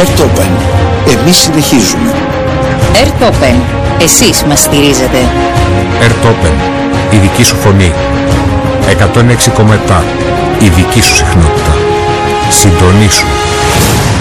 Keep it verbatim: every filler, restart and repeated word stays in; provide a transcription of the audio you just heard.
Earth Open. Εμείς συνεχίζουμε. Earth Open. Εσείς μας στηρίζετε. Earth Open. Η δική σου φωνή. εκατόν έξι κόμμα επτά. Η δική σου συχνότητα. Συντονίσου.